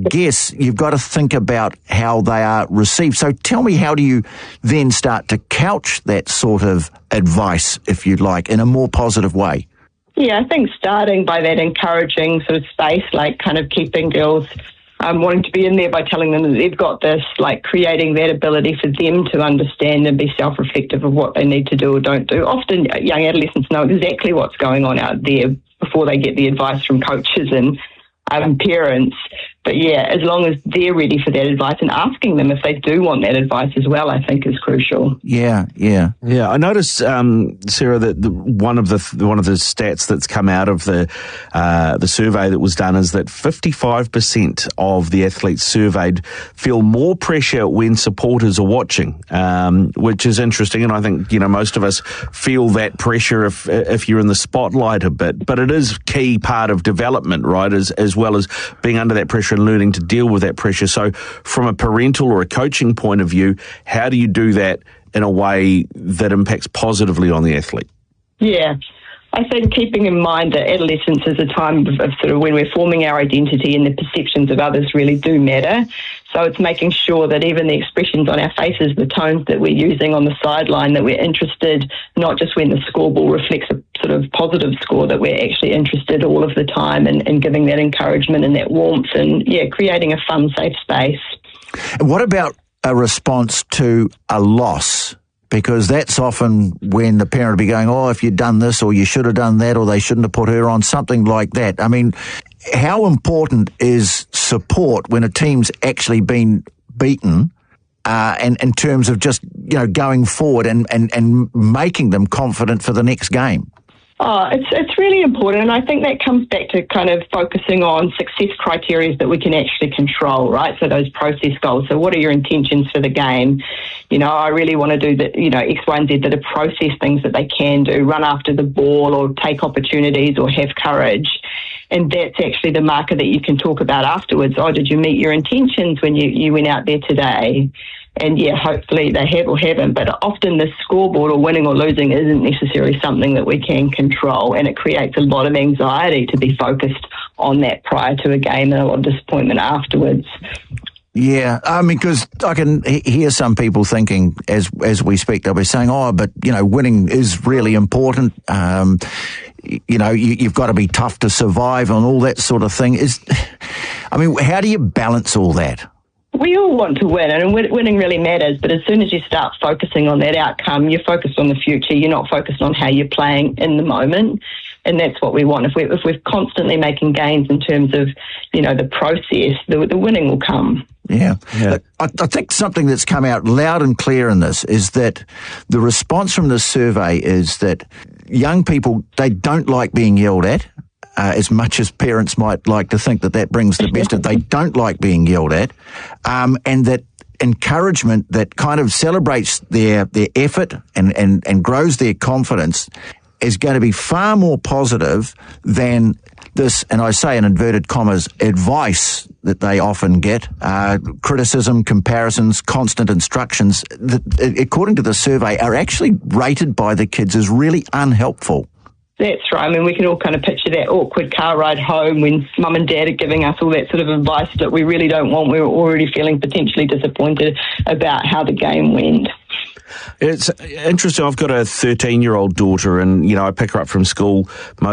guess you've got to think about how they are received. So tell me, how do you then start to couch that sort of advice, if you'd like, in a more positive way? Yeah, I think starting by that encouraging sort of space, like kind of keeping girls wanting to be in there by telling them that they've got this, like creating that ability for them to understand and be self-reflective of what they need to do or don't do. Often young adolescents know exactly what's going on out there before they get the advice from coaches and parents. But yeah, as long as they're ready for that advice and asking them if they do want that advice as well, I think is crucial. Yeah. I noticed, Sarah, that one of the stats that's come out of the survey that was done is that 55% of the athletes surveyed feel more pressure when supporters are watching, which is interesting. And I think most of us feel that pressure if you're in the spotlight a bit. But it is key part of development, right? As well as being under that pressure and learning to deal with that pressure. So from a parental or a coaching point of view, how do you do that in a way that impacts positively on the athlete? Yeah, I think keeping in mind that adolescence is a time of sort of when we're forming our identity and the perceptions of others really do matter. So it's making sure that even the expressions on our faces, the tones that we're using on the sideline, that we're interested, not just when the scoreboard reflects a sort of positive score, that we're actually interested all of the time and giving that encouragement and that warmth and, creating a fun, safe space. And what about a response to a loss? Because that's often when the parent will be going, oh, if you'd done this or you should have done that or they shouldn't have put her on, something like that. I mean, how important is support when a team's actually been beaten and in terms of just, going forward and making them confident for the next game? Oh, it's really important, and I think that comes back to kind of focusing on success criteria that we can actually control, right? So those process goals. So what are your intentions for the game? I really want to do the, X, Y, and Z, that are process things that they can do, run after the ball or take opportunities or have courage. And that's actually the marker that you can talk about afterwards. Oh, did you meet your intentions when you went out there today? And yeah, hopefully they have or haven't, but often the scoreboard or winning or losing isn't necessarily something that we can control, and it creates a lot of anxiety to be focused on that prior to a game and a lot of disappointment afterwards. Yeah, I mean, because I can hear some people thinking as we speak, they'll be saying, oh, but, winning is really important. You've got to be tough to survive and all that sort of thing. How do you balance all that? We all want to win, and winning really matters, but as soon as you start focusing on that outcome, you're focused on the future. You're not focused on how you're playing in the moment, and that's what we want. If we're constantly making gains in terms of, the process, the winning will come. Yeah. I think something that's come out loud and clear in this is that the response from this survey is that young people, they don't like being yelled at. As much as parents might like to think that brings the best, they don't like being yelled at, and that encouragement that kind of celebrates their effort and grows their confidence is going to be far more positive than this, and I say in inverted commas, advice that they often get, criticism, comparisons, constant instructions, that, according to the survey, are actually rated by the kids as really unhelpful. That's right. We can all kind of picture that awkward car ride home when mum and dad are giving us all that sort of advice that we really don't want. We're already feeling potentially disappointed about how the game went. It's interesting. I've got a 13-year-old daughter, and I pick her up from school